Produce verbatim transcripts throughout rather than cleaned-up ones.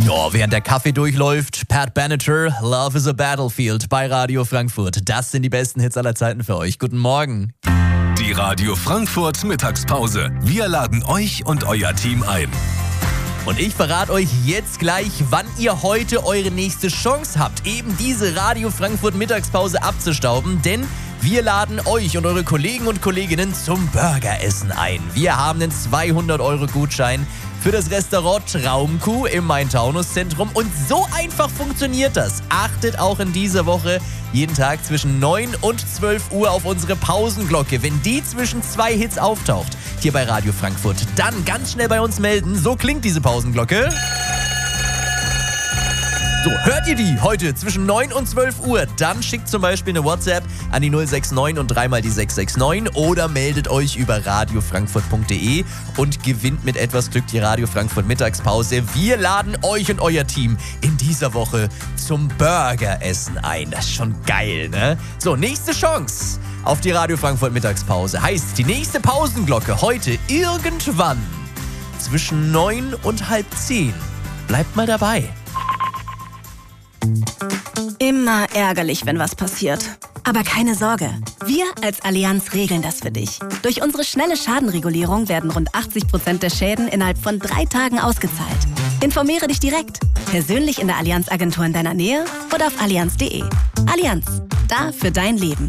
Ja, während der Kaffee durchläuft, Pat Benatar, Love is a Battlefield bei Radio Frankfurt. Das sind die besten Hits aller Zeiten für euch. Guten Morgen. Die Radio Frankfurt Mittagspause. Wir laden euch und euer Team ein. Und ich verrate euch jetzt gleich, wann ihr heute eure nächste Chance habt, eben diese Radio Frankfurt Mittagspause abzustauben, denn wir laden euch und eure Kollegen und Kolleginnen zum Burgeressen ein. Wir haben einen zweihundert Euro Gutschein für das Restaurant Traumkuh im Main-Taunus-Zentrum. Und so einfach funktioniert das. Achtet auch in dieser Woche jeden Tag zwischen neun und zwölf Uhr auf unsere Pausenglocke. Wenn die zwischen zwei Hits auftaucht, hier bei Radio Frankfurt, dann ganz schnell bei uns melden. So klingt diese Pausenglocke. So, hört ihr die heute zwischen neun und zwölf Uhr? Dann schickt zum Beispiel eine WhatsApp an die null sechs neun und dreimal die sechs sechs neun oder meldet euch über radiofrankfurt punkt de und gewinnt mit etwas Glück die Radio Frankfurt Mittagspause. Wir laden euch und euer Team in dieser Woche zum Burgeressen ein. Das ist schon geil, ne? So, nächste Chance auf die Radio Frankfurt Mittagspause. Heißt, die nächste Pausenglocke heute irgendwann zwischen neun und halb zehn. Bleibt mal dabei. Immer ärgerlich, wenn was passiert. Aber keine Sorge, wir als Allianz regeln das für dich. Durch unsere schnelle Schadenregulierung werden rund achtzig Prozent der Schäden innerhalb von drei Tagen ausgezahlt. Informiere dich direkt, persönlich in der Allianz-Agentur in deiner Nähe oder auf allianz punkt de. Allianz, da für dein Leben.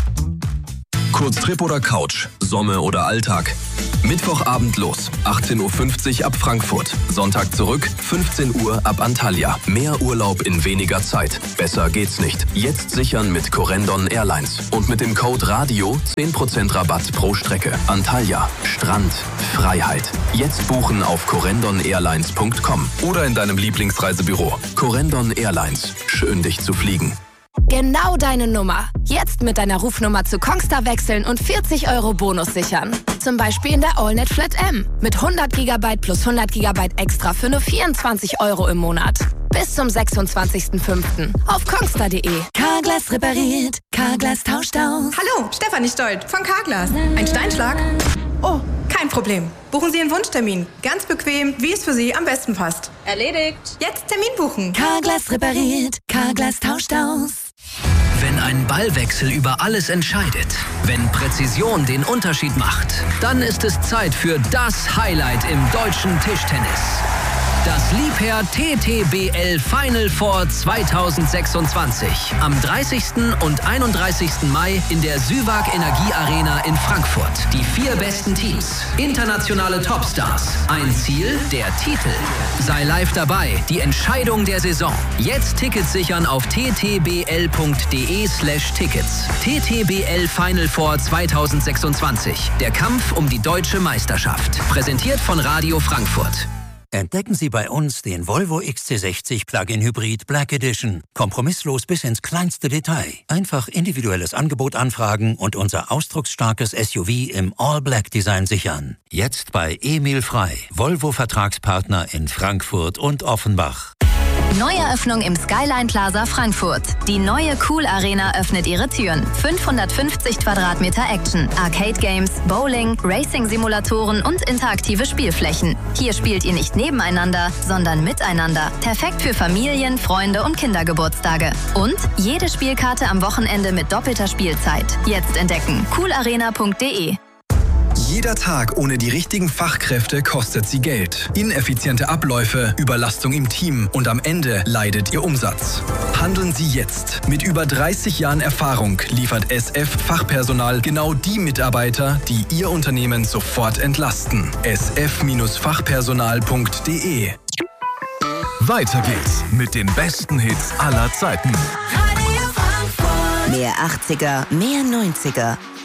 Kurztrip oder Couch, Sommer oder Alltag. Mittwochabend los, achtzehn Uhr fünfzig ab Frankfurt. Sonntag zurück, fünfzehn Uhr ab Antalya. Mehr Urlaub in weniger Zeit. Besser geht's nicht. Jetzt sichern mit Corendon Airlines. Und mit dem Code RADIO zehn Prozent Rabatt pro Strecke. Antalya, Strand, Freiheit. Jetzt buchen auf corendon airlines punkt com oder in deinem Lieblingsreisebüro. Corendon Airlines. Schön, dich zu fliegen. Genau deine Nummer. Jetzt mit deiner Rufnummer zu Kongstar wechseln und vierzig Euro Bonus sichern. Zum Beispiel in der AllNet Flat M. Mit hundert Gigabyte plus hundert Gigabyte extra für nur vierundzwanzig Euro im Monat. Bis zum sechsundzwanzigsten fünften auf kongstar punkt de. Carglass repariert, Carglass tauscht aus. Hallo, Stefanie Stolt von Carglass. Ein Steinschlag? Oh, kein Problem. Buchen Sie einen Wunschtermin. Ganz bequem, wie es für Sie am besten passt. Erledigt. Jetzt Termin buchen. Carglass repariert, Carglass tauscht aus. Wenn ein Ballwechsel über alles entscheidet, wenn Präzision den Unterschied macht, dann ist es Zeit für das Highlight im deutschen Tischtennis. Das Liebherr T T B L Final Four zweitausendsechsundzwanzig. Am dreißigsten und einunddreißigsten Mai in der Süwag Energie Arena in Frankfurt. Die vier besten Teams, internationale Topstars. Ein Ziel, der Titel. Sei live dabei, die Entscheidung der Saison. Jetzt Tickets sichern auf t t b l punkt de slash tickets. T T B L Final Four zweitausendsechsundzwanzig. Der Kampf um die deutsche Meisterschaft. Präsentiert von Radio Frankfurt. Entdecken Sie bei uns den Volvo X C sechzig Plug-in Hybrid Black Edition. Kompromisslos bis ins kleinste Detail. Einfach individuelles Angebot anfragen und unser ausdrucksstarkes S U V im All-Black-Design sichern. Jetzt bei Emil Frey, Volvo-Vertragspartner in Frankfurt und Offenbach. Neueröffnung im Skyline Plaza Frankfurt. Die neue Cool Arena öffnet ihre Türen. fünfhundertfünfzig Quadratmeter Action, Arcade Games, Bowling, Racing-Simulatoren und interaktive Spielflächen. Hier spielt ihr nicht nebeneinander, sondern miteinander. Perfekt für Familien, Freunde und Kindergeburtstage. Und jede Spielkarte am Wochenende mit doppelter Spielzeit. Jetzt entdecken. cool arena punkt de. Jeder Tag ohne die richtigen Fachkräfte kostet Sie Geld. Ineffiziente Abläufe, Überlastung im Team und am Ende leidet Ihr Umsatz. Handeln Sie jetzt. Mit über dreißig Jahren Erfahrung liefert S F Fachpersonal genau die Mitarbeiter, die Ihr Unternehmen sofort entlasten. s f fachpersonal punkt de. Weiter geht's mit den besten Hits aller Zeiten. Mehr achtziger, mehr neunziger.